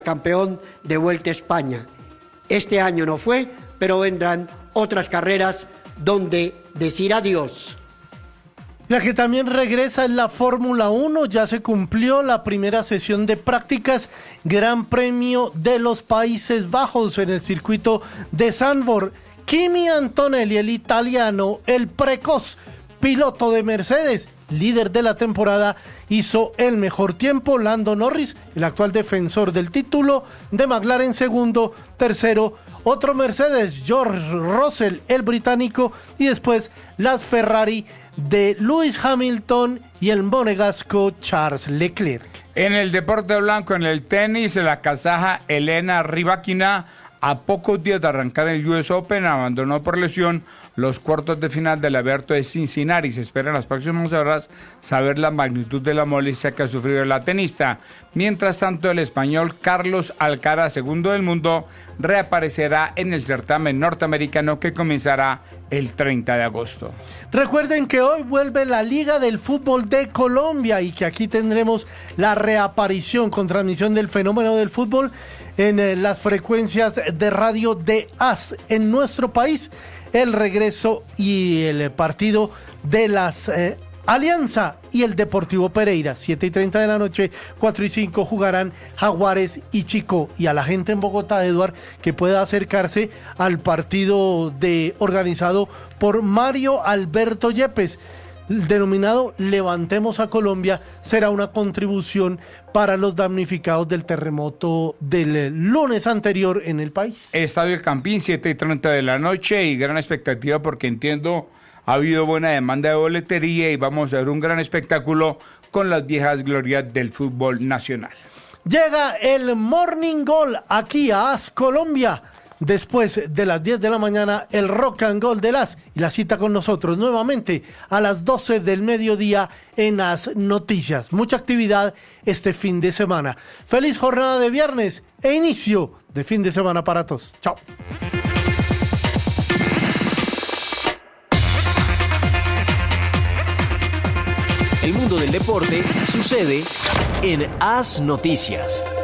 campeón de Vuelta a España. Este año no fue, pero vendrán otras carreras donde decir adiós. La que también regresa es la Fórmula 1, ya se cumplió la primera sesión de prácticas, Gran Premio de los Países Bajos en el circuito de Zandvoort. Kimi Antonelli, el italiano, el precoz piloto de Mercedes, líder de la temporada, hizo el mejor tiempo. Lando Norris, el actual defensor del título, de McLaren segundo, tercero, otro Mercedes, George Russell, el británico, y después las Ferrari de Lewis Hamilton y el monegasco Charles Leclerc. En el deporte blanco, en el tenis, la kazaja Elena Rybakina, a pocos días de arrancar el US Open, abandonó por lesión los cuartos de final del Abierto de Cincinnati. Se espera en las próximas horas saber la magnitud de la molestia que ha sufrido la tenista. Mientras tanto, el español Carlos Alcaraz, segundo del mundo, reaparecerá en el certamen norteamericano que comenzará el 30 de agosto. Recuerden que hoy vuelve la Liga del Fútbol de Colombia y que aquí tendremos la reaparición con transmisión del fenómeno del fútbol en las frecuencias de radio de AS en nuestro país. El regreso y el partido de las Alianza y el Deportivo Pereira, 7:30 de la noche, 4:05 jugarán Jaguares y Chico. Y a la gente en Bogotá, Eduard, que pueda acercarse al partido organizado por Mario Alberto Yepes, denominado Levantemos a Colombia, será una contribución para los damnificados del terremoto del lunes anterior en el país. Estadio El Campín, 7:30 de la noche, y gran expectativa porque entiendo ha habido buena demanda de boletería y vamos a ver un gran espectáculo con las viejas glorias del fútbol nacional. Llega el Morning Goal aquí a AS Colombia. Después de las 10 de la mañana, el Rock and Gold de AS y la cita con nosotros nuevamente a las 12 del mediodía en AS Noticias. Mucha actividad este fin de semana. Feliz jornada de viernes e inicio de fin de semana para todos. Chao. El mundo del deporte sucede en AS Noticias.